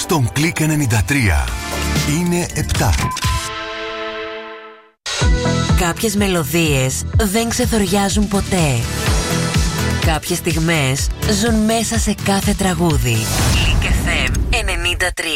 στον Click 93. Είναι 7. Κάποιες μελωδίες δεν ξεθοριάζουν ποτέ. Κάποιες στιγμές ζουν μέσα σε κάθε τραγούδι. Click FM 93.